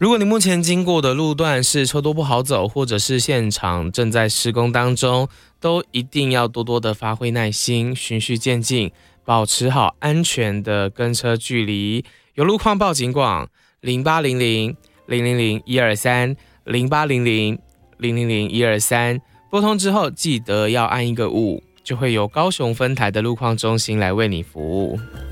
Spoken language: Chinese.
如果你目前经过的路段是车多不好走，或者是现场正在施工当中，都一定要多多的发挥耐心，循序渐进，保持好安全的跟车距离。有路况报警广0800-000-123，0800-000-123，拨通之后记得要按一个5，就会有高雄分台的路况中心来为你服务。